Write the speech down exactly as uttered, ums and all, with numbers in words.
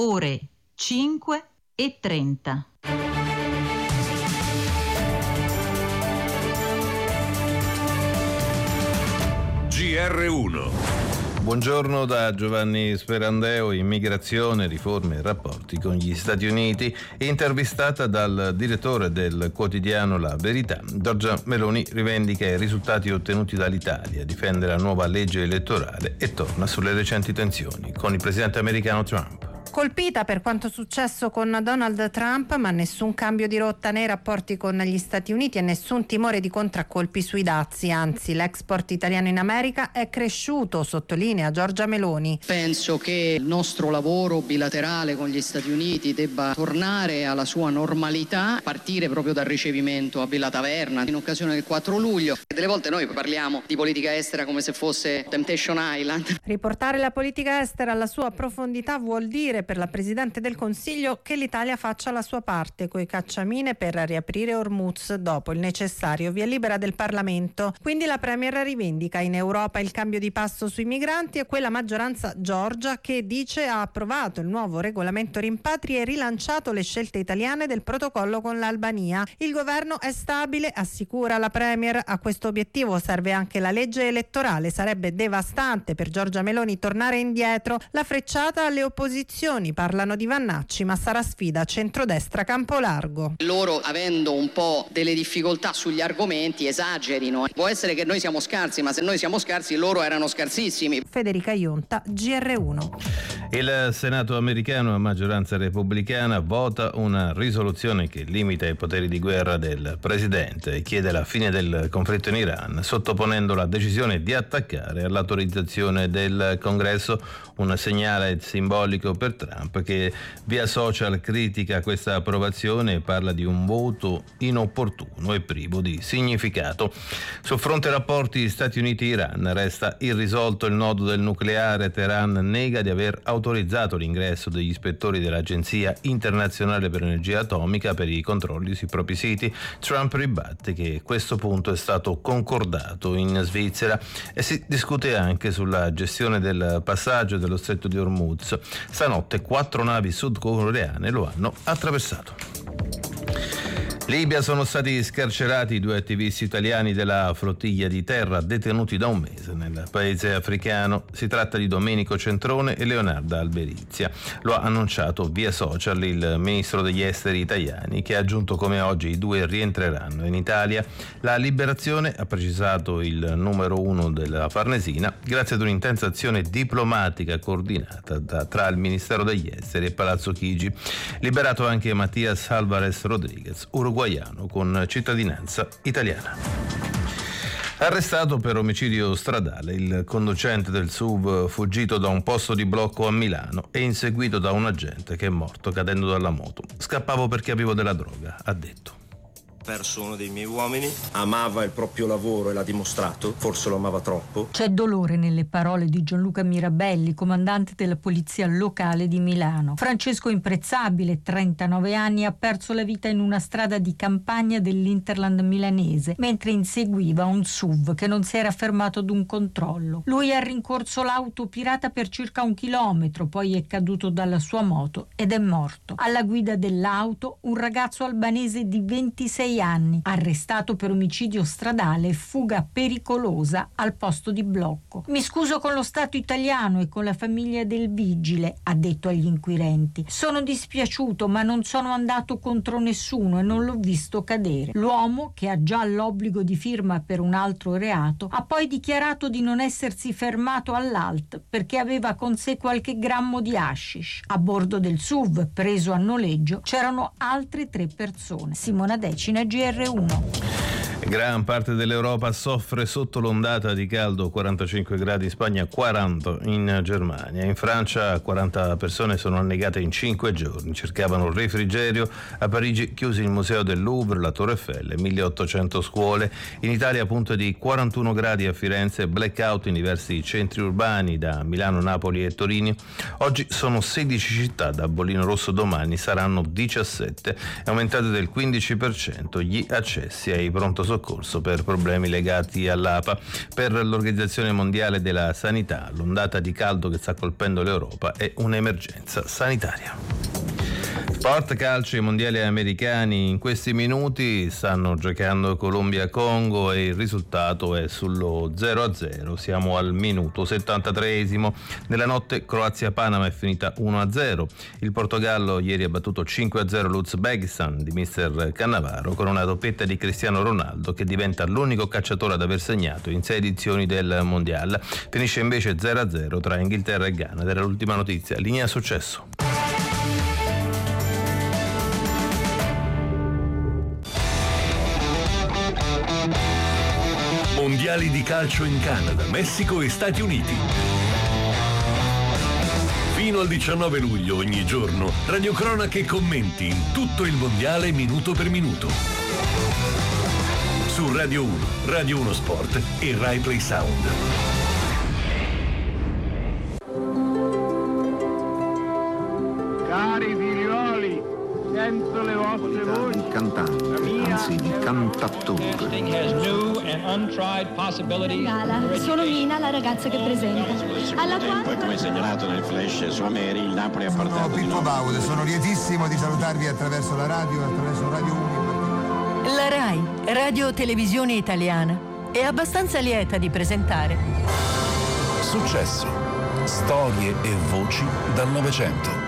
ore cinque e trenta. G R uno. Buongiorno da Giovanni Sperandeo. Immigrazione, riforme e rapporti con gli Stati Uniti. Intervistata dal direttore del quotidiano La Verità, Giorgia Meloni rivendica i risultati ottenuti dall'Italia, difende la nuova legge elettorale e torna sulle recenti tensioni con il presidente americano Trump. Colpita per quanto successo con Donald Trump, ma nessun cambio di rotta nei rapporti con gli Stati Uniti e nessun timore di contraccolpi sui dazi, anzi l'export italiano in America è cresciuto, sottolinea Giorgia Meloni. Penso che il nostro lavoro bilaterale con gli Stati Uniti debba tornare alla sua normalità, partire proprio dal ricevimento a Villa Taverna in occasione del quattro luglio. Delle volte noi parliamo di politica estera come se fosse Temptation Island. Riportare la politica estera alla sua profondità vuol dire per la Presidente del Consiglio che l'Italia faccia la sua parte coi cacciamine per riaprire Hormuz dopo il necessario via libera del Parlamento. Quindi la Premier rivendica in Europa il cambio di passo sui migranti e quella maggioranza Giorgia che dice ha approvato il nuovo regolamento rimpatri e rilanciato le scelte italiane del protocollo con l'Albania. Il governo è stabile, assicura la Premier. A questo obiettivo serve anche la legge elettorale. Sarebbe devastante per Giorgia Meloni tornare indietro. La frecciata alle opposizioni. Parlano di Vannacci, ma sarà sfida centrodestra campo largo. Loro, avendo un po' delle difficoltà sugli argomenti, esagerino. Può essere che noi siamo scarsi, ma se noi siamo scarsi loro erano scarsissimi. Federica Ionta, G R uno. Il Senato americano a maggioranza repubblicana vota una risoluzione che limita i poteri di guerra del presidente e chiede la fine del conflitto in Iran, sottoponendo la decisione di attaccare all'autorizzazione del Congresso, un segnale simbolico per Trump che via social critica questa approvazione e parla di un voto inopportuno e privo di significato. Sul fronte rapporti Stati Uniti-Iran resta irrisolto il nodo del nucleare. Teheran nega di aver autorizzato l'ingresso degli ispettori dell'Agenzia internazionale per l'energia atomica per i controlli sui propri siti. Trump ribatte che questo punto è stato concordato in Svizzera e si discute anche sulla gestione del passaggio dello stretto di Hormuz. Stanotte quattro navi sudcoreane lo hanno attraversato. Libia sono stati scarcerati i due attivisti italiani della flottiglia di terra detenuti da un mese nel paese africano. Si tratta di Domenico Centrone e Leonardo Alberizia. Lo ha annunciato via social il ministro degli esteri italiani, che ha aggiunto come oggi i due rientreranno in Italia. La liberazione, ha precisato il numero uno della Farnesina, grazie ad un'intensa azione diplomatica coordinata da, tra il Ministero degli Esteri e Palazzo Chigi. Liberato anche Mattias Álvarez Rodríguez, uruguaiano con cittadinanza italiana. Arrestato per omicidio stradale il conducente del S U V fuggito da un posto di blocco a Milano e inseguito da un agente che è morto cadendo dalla moto. Scappavo perché avevo della droga, ha detto. Perso uno dei miei uomini, amava il proprio lavoro e l'ha dimostrato, forse lo amava troppo. C'è dolore nelle parole di Gianluca Mirabelli, comandante della polizia locale di Milano. Francesco Imprezzabile, trentanove anni, ha perso la vita in una strada di campagna dell'Interland milanese mentre inseguiva un S U V che non si era fermato ad un controllo. Lui ha rincorso l'auto pirata per circa un chilometro, poi è caduto dalla sua moto ed è morto. Alla guida dell'auto un ragazzo albanese di ventisei anni, arrestato per omicidio stradale e fuga pericolosa al posto di blocco. Mi scuso con lo Stato italiano e con la famiglia del vigile, ha detto agli inquirenti. Sono dispiaciuto, ma non sono andato contro nessuno e non l'ho visto cadere. L'uomo, che ha già l'obbligo di firma per un altro reato, ha poi dichiarato di non essersi fermato all'A L T perché aveva con sé qualche grammo di hashish. A bordo del S U V preso a noleggio c'erano altre tre persone. Simona Decina, G R uno. Gran parte dell'Europa soffre sotto l'ondata di caldo, quarantacinque gradi in Spagna, quaranta in Germania. In Francia quaranta persone sono annegate in cinque giorni, cercavano il refrigerio. A Parigi chiusi il museo del Louvre, la Torre Eiffel, milleottocento scuole. In Italia punta di quarantuno gradi a Firenze, blackout in diversi centri urbani da Milano, Napoli e Torino. Oggi sono sedici città, da bollino rosso domani saranno diciassette. È aumentato del quindici per cento gli accessi ai pronto soccorso per problemi legati all'A P A. Per l'Organizzazione Mondiale della Sanità, l'ondata di caldo che sta colpendo l'Europa è un'emergenza sanitaria. Sport calcio, i mondiali americani in questi minuti stanno giocando Colombia-Congo e il risultato è sullo zero a zero, siamo al minuto settantatreesimo. Nella notte Croazia-Panama è finita uno a zero, il Portogallo ieri ha battuto cinque a zero l'Uzbekistan di mister Cannavaro con una doppietta di Cristiano Ronaldo che diventa l'unico calciatore ad aver segnato in sei edizioni del mondiale. Finisce invece zero a zero tra Inghilterra e Ghana ed era l'ultima notizia. Linea successo. Mondiali di calcio in Canada, Messico e Stati Uniti. Fino al diciannove luglio ogni giorno, radiocronache e commenti in tutto il mondiale minuto per minuto. Su Radio uno, Radio uno Sport e Rai Play Sound. Cari figlioli, sento le vostre voci. Di cantante, anzi di cantatore. Gala, sono Mina, la ragazza che presenta. Alla quale... Poi, come segnalato nel flash su Ameri, il Napoli ha portato sono Pippo Baudo, sono lietissimo di salutarvi attraverso la radio e attraverso Radio uno. La Rai, Radio Televisione Italiana, è abbastanza lieta di presentare Successo. Storie e voci dal Novecento.